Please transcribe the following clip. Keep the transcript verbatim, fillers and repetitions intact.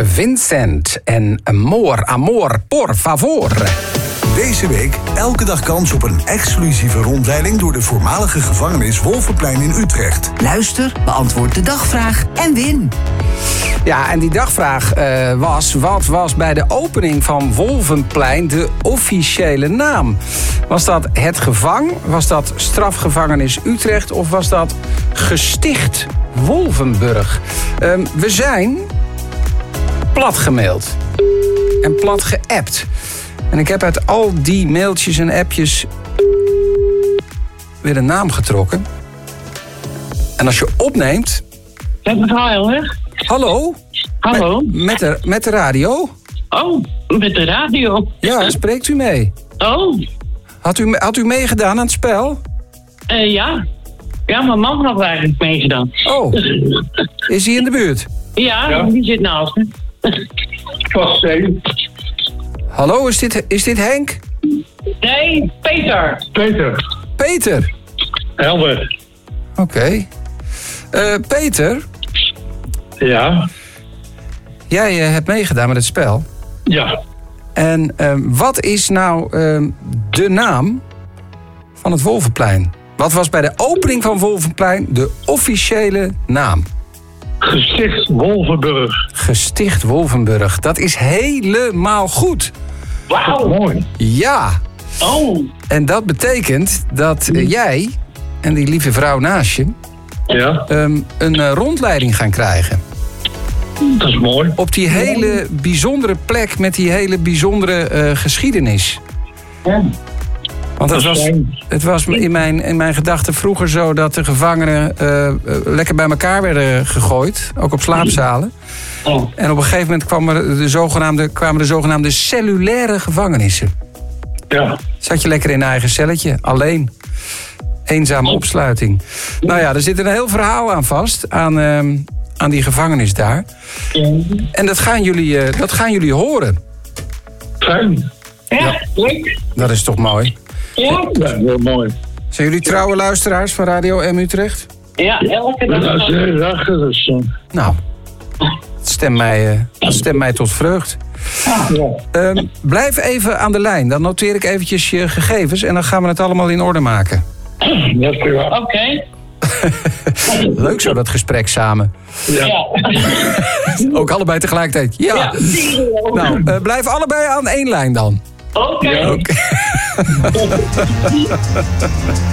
Vincent en Amor, Amor, por favor. Deze week elke dag kans op een exclusieve rondleiding door de voormalige gevangenis Wolvenplein in Utrecht. Luister, beantwoord de dagvraag en win. Ja, en die dagvraag uh, was... wat was bij de opening van Wolvenplein de officiële naam? Was dat het Gevang? Was dat Strafgevangenis Utrecht? Of was dat Gesticht Wolvenburg? Uh, we zijn plat gemaild. En plat geappt. En ik heb uit al die mailtjes en appjes weer een naam getrokken. En als je opneemt... Met mevrouw hè? Hallo? Hallo? Met, met, de, met de radio? Oh, met de radio? Ja, spreekt u mee? Oh. Had u, had u meegedaan aan het spel? Uh, ja. Ja, mijn man had eigenlijk meegedaan. Oh. Is hij in de buurt? Ja, ja. Die zit naast me. Klas één. Hallo, is dit, is dit Henk? Nee, Peter. Peter. Peter? Helder. Oké. Okay. Uh, Peter? Ja? Jij uh, hebt meegedaan met het spel. Ja. En uh, wat is nou uh, de naam van het Wolvenplein? Wat was bij de opening van Wolvenplein de officiële naam? Gesticht Wolvenburg. Gesticht Wolvenburg. Dat is helemaal goed. Wauw. Mooi. Ja. Oh. En dat betekent dat uh, jij en die lieve vrouw naast je... Ja. Um, een uh, rondleiding gaan krijgen. Dat is mooi. Op die hele bijzondere plek met die hele bijzondere uh, geschiedenis. Ja. Want het was, het was in mijn, in mijn gedachten vroeger zo dat de gevangenen uh, uh, lekker bij elkaar werden gegooid. Ook op slaapzalen. Oh. En op een gegeven moment kwamen er de zogenaamde, kwamen de zogenaamde cellulaire gevangenissen. Ja. Zat je lekker in een eigen celletje, alleen. Eenzame opsluiting. Nou ja, er zit een heel verhaal aan vast, aan, uh, aan die gevangenis daar. En dat gaan jullie, uh, dat gaan jullie horen. Fijn. Ja, leuk. Dat is toch mooi? Ja. Ja, heel mooi. Zijn jullie trouwe luisteraars van Radio M Utrecht? Ja, elke dag. Dat is heel erg. Dus, uh... Nou, dat stemt mij, uh, dat stemt mij tot vreugd. Ja. Um, blijf even aan de lijn. Dan noteer ik eventjes je gegevens en dan gaan we het allemaal in orde maken. Dat is prima. Oké. Okay. Leuk zo, dat gesprek samen. Ja. Ja. Ook allebei tegelijkertijd. Ja. Ja. Nou, uh, blijf allebei aan één lijn dan. Oké. Ja. Oké.